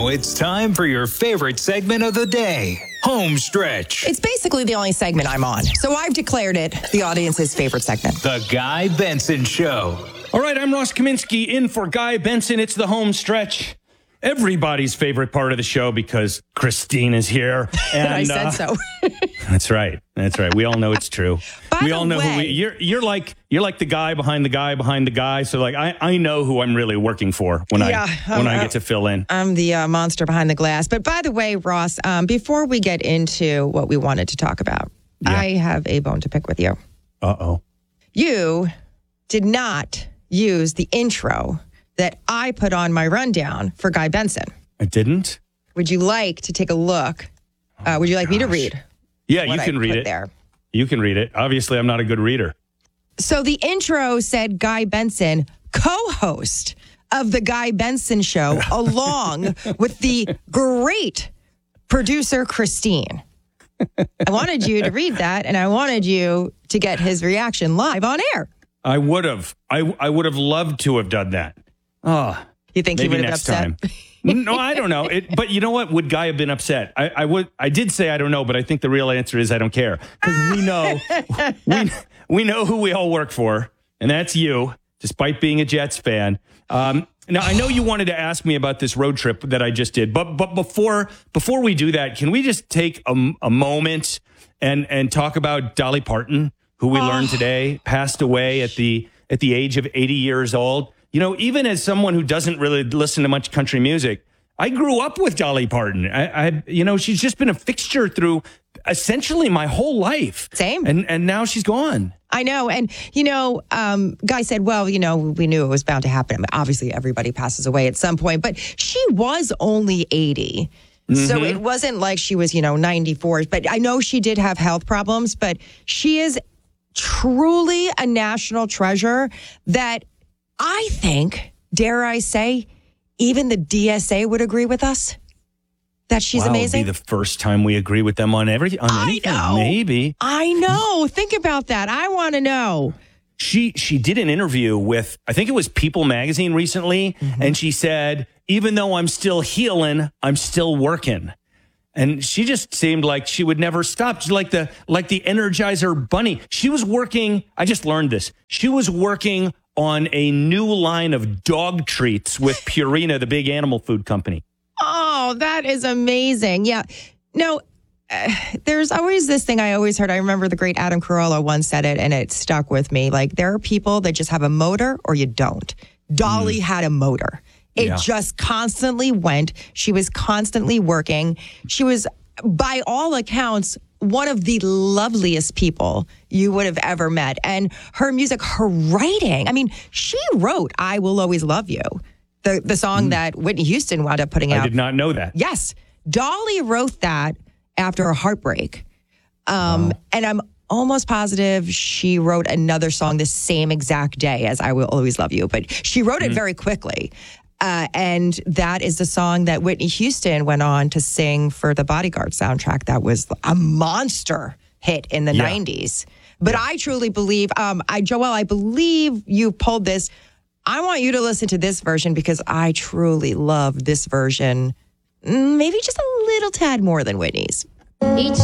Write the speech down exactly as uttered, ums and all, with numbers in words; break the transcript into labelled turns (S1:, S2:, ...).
S1: Now it's time for your favorite segment of the day, Home Stretch.
S2: It's basically the only segment I'm on, so I've declared it the audience's favorite segment.
S1: The Guy Benson Show.
S3: All right, I'm Ross Kaminsky in for Guy Benson. It's the Home Stretch. Everybody's favorite part of the show because Christine is here. And
S2: I said
S3: uh,
S2: so.
S3: That's right. That's right. We all know it's true.
S2: By
S3: we
S2: the
S3: all know
S2: way,
S3: who we, you're. You're like you're like the guy behind the guy behind the guy. So like I, I know who I'm really working for when
S2: Yeah,
S3: I when
S2: um,
S3: I get to fill in.
S2: I'm the uh, monster behind the glass. But by the way, Ross, um, before we get into what we wanted to talk about,
S3: Yeah.
S2: I have a bone to pick with you.
S3: Uh oh.
S2: You did not use the intro that I put on my rundown for Guy Benson.
S3: I didn't.
S2: Would you like to take a look? Uh, would you like me to
S3: gosh.
S2: read?
S3: Yeah,
S2: what
S3: you can
S2: I
S3: read
S2: put
S3: it.
S2: there?
S3: You can read it. Obviously, I'm not a good reader.
S2: So the intro said Guy Benson, co-host of the Guy Benson Show, along with the great producer Christine. I wanted you to read that, and I wanted you to get his reaction live on air.
S3: I would have. I I would have loved to have done that. Oh,
S2: You think he
S3: maybe
S2: would have
S3: next
S2: been upset?
S3: time. No, I don't know. It, but you know what? Would Guy have been upset? I, I would. I did say I don't know, but I think the real answer is I don't care because we know we we know who we all work for, and that's you. Despite being a Jets fan. Um, now I know you wanted to ask me about this road trip that I just did, but but before before we do that, can we just take a, a moment and and talk about Dolly Parton, who we
S2: Oh.
S3: learned today passed away at the at the age of eighty years old. You know, even as someone who doesn't really listen to much country music, I grew up with Dolly Parton. I, I you know, she's just been a fixture through essentially my whole life.
S2: Same.
S3: And and now she's gone.
S2: I know. And, you know, um, Guy said, well, you know, we knew it was bound to happen. I mean, obviously, everybody passes away at some point, but she was only eighty. So it wasn't like she was, you know, ninety-four. But I know she did have health problems, but she is truly a national treasure that I think, dare I say, even the D S A would agree with us that she's
S3: wow,
S2: amazing.
S3: It'll be the first time we agree with them on everything. On
S2: I
S3: anything,
S2: know.
S3: maybe.
S2: I know. Think about that. I want to know.
S3: She she did an interview with, I think it was People magazine recently,
S2: Mm-hmm.
S3: and she said, even though I'm still healing, I'm still working. And she just seemed like she would never stop. She's like the like the Energizer Bunny. She was working, I just learned this. She was working on a new line of dog treats with Purina, the big animal food company.
S2: Oh, that is amazing. Yeah. No, uh, there's always this thing I always heard. I remember the great Adam Carolla once said it, and it stuck with me. Like, there are people that just have a motor or you don't. Dolly had a motor. It
S3: Yeah.
S2: just constantly went. She was constantly working. She was, by all accounts, one of the loveliest people you would have ever met. And her music, her writing, I mean, she wrote I Will Always Love You, the, the song that Whitney Houston wound up putting out.
S3: I did not know that.
S2: Yes. Dolly wrote that after a heartbreak. Um,
S3: Wow.
S2: And I'm almost positive she wrote another song the same exact day as I Will Always Love You, but she wrote it very quickly. Uh, and that is the song that Whitney Houston went on to sing for the Bodyguard soundtrack. That was a monster hit in the
S3: Yeah.
S2: nineties. But I truly believe, um, I Joelle, I believe you pulled this. I want you to listen to this version because I truly love this version, maybe just a little tad more than Whitney's.
S4: Each